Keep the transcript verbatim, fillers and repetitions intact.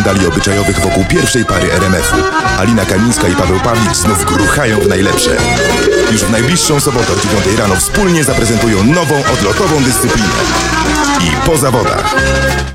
Dali obyczajowych wokół pierwszej pary R M F-u. Alina Kamińska i Paweł Pawlik znów gruchają w najlepsze. Już w najbliższą sobotę o dziewiątej rano wspólnie zaprezentują nową odlotową dyscyplinę. I po zawodach.